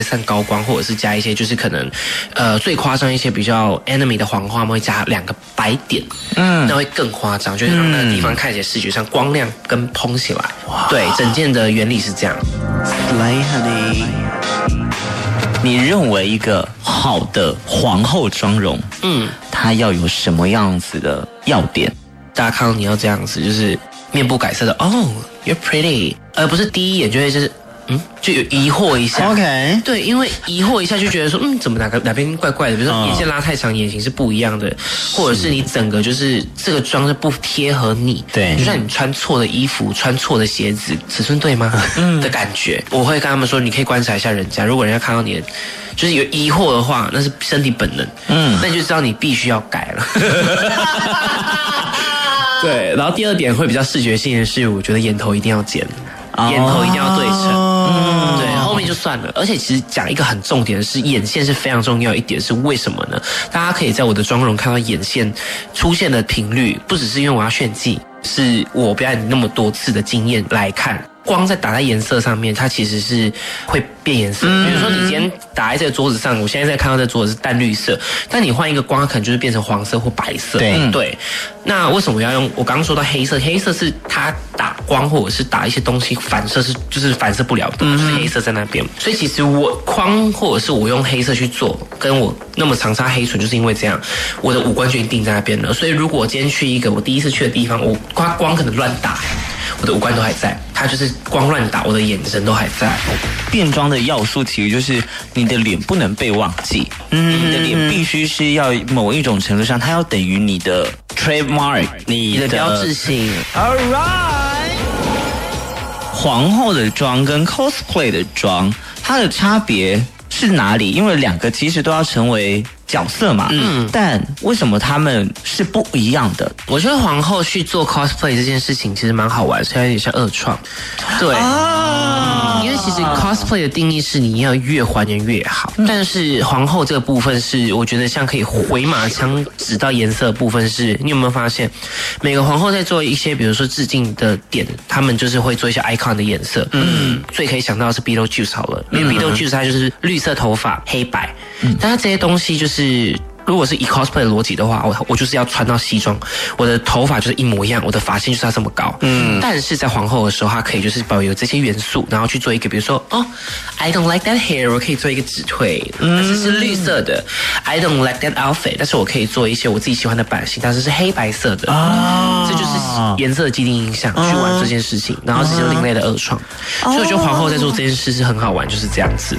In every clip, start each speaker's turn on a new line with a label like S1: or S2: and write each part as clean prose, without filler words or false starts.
S1: 散高光，或者是加一些就是可能最夸张一些比较 anime 的黄花，我们会加2个白点，那会更夸张，就是让那个地方看起来视觉上光亮跟蓬起来。对，整件的原理是这样。
S2: 来 ，honey， 你认为一个好的皇后妆容，它要有什么样子的要点？
S1: 大家看到你要这样子，就是面部改色的，you're pretty， 而不是第一眼就会就是就有疑惑一下。
S2: OK，
S1: 对，因为疑惑一下就觉得说，怎么哪边怪怪的，比如说眼线拉太长，眼型是不一样的，或者是你整个就是这个妆是不贴合你，
S2: 对，
S1: 就像你穿错的衣服、穿错的鞋子，尺寸对吗？的感觉，我会跟他们说，你可以观察一下人家，如果人家看到你的就是有疑惑的话，那是身体本能，那你就知道你必须要改了。对，然后第二点会比较视觉性的是，我觉得眼头一定要尖。眼头一定要对称，对，后面就算了。而且其实讲一个很重点的是，眼线是非常重要一点，是为什么呢？大家可以在我的妆容看到眼线出现的频率，不只是因为我要炫技，是我表演那么多次的经验来看。光在打在颜色上面，它其实是会变颜色。比如说你今天打在这个桌子上，我现在在看到这桌子是淡绿色，但你换一个光，它可能就是变成黄色或白色。对。那为什么要用？我刚刚说到黑色，黑色是它打光或者是打一些东西反射就是反射不了的，就是黑色在那边。所以其实我框或者是我用黑色去做，跟我那么常擦黑唇，就是因为这样，我的五官就已经定在那边了。所以如果我今天去一个我第一次去的地方，我光可能乱打。我的五官都还在，它就是光乱打，我的眼神都还在。
S2: 变装的要素其实就是你的脸不能被忘记，你的脸必须是要某一种程度上，它要等于你的 trademark， 你的
S1: 标志性。
S2: All right， 皇后的妆跟 cosplay 的妆，它的差别是哪里？因为2个其实都要成为角色嘛，但为什么他们是不一样的？
S1: 我觉得皇后去做 cosplay 这件事情其实蛮好玩，虽然有点像二创，对，因为其实 cosplay 的定义是你要越还原越好，但是皇后这个部分是我觉得像可以回马枪指到颜色的部分是，你有没有发现每个皇后在做一些比如说致敬的点，他们就是会做一些 icon 的颜色，最可以想到的是 Beetlejuice 好了，因为 Beetlejuice 它就是绿色头发黑白，但它这些东西就是如果是以 cosplay 的逻辑的话，我就是要穿到西装，我的头发就是一模一样，我的发线就是要这么高。但是在皇后的时候，它可以就是保有这些元素，然后去做一个，比如说I don't like that hair， 我可以做一个直推，但是是绿色的。I don't like that outfit， 但是我可以做一些我自己喜欢的版型，但是是黑白色的。这就是颜色的既定印象去玩这件事情，然后这些另类的二创。所以我觉得皇后在做这件事是很好玩，就是这样子。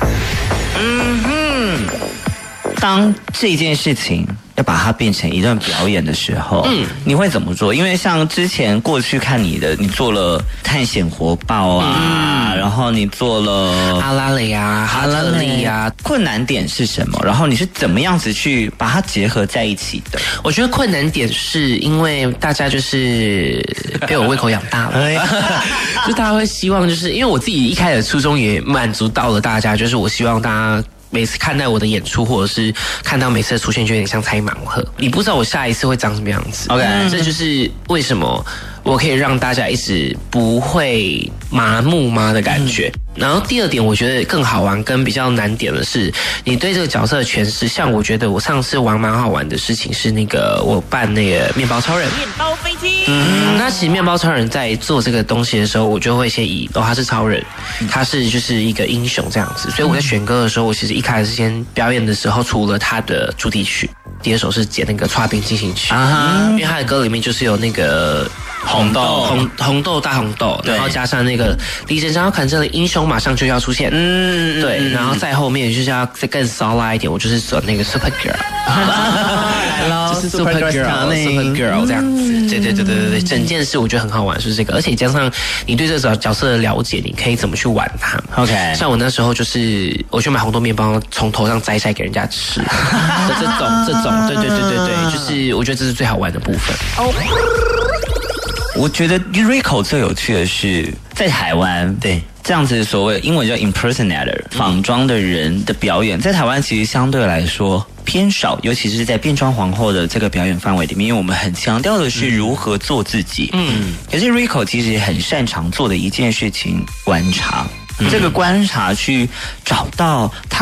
S2: 当这件事情要把它变成一段表演的时候，你会怎么做？因为像之前过去看你做了探险活宝啊，然后你做了
S1: 阿拉蕾啊、哈特利啊，
S2: 困难点是什么？然后你是怎么样子去把它结合在一起的？
S1: 我觉得困难点是因为大家就是被我胃口养大了，就大家会希望就是因为我自己一开始初衷也满足到了大家，就是我希望大家每次看待我的演出，或者是看到每次的出现，就有点像猜盲盒。你不知道我下一次会长什么样子。OK， 这就是为什么我可以让大家一直不会麻木吗的感觉。然后第二点，我觉得更好玩跟比较难点的是，你对这个角色的诠释。像我觉得我上次玩蛮好玩的事情是那个我扮那个面包超人，面包飞机。那其实面包超人在做这个东西的时候，我就会先以他是超人，他是就是一个英雄这样子。所以我在选歌的时候，我其实一开始先表演的时候，除了他的主题曲，第二首是剪那个《剉冰进行曲》，因为他的歌里面就是有那个红豆大红豆，然后加上那个李正章要砍这的英雄马上就要出现，对，然后在后面就是要再更骚拉一点，我就是走那个 Super Girl， 就是 Super Girl 这样子，对，整件事我觉得很好玩，是这个，而且加上你对这个角色的了解，你可以怎么去玩它。OK， 像我那时候就是我去买红豆面包，从头上摘下来给人家吃的这种，对，就是我觉得这是最好玩的部分。
S2: 我觉得 Rico 最有趣的是在台湾，对这样子所谓英文叫 impersonator 仿妆的人的表演，在台湾其实相对来说偏少，尤其是在变装皇后的这个表演范围里面，因为我们很强调的是如何做自己。可是 Rico 其实很擅长做的一件事情，观察。 这个观察去找到他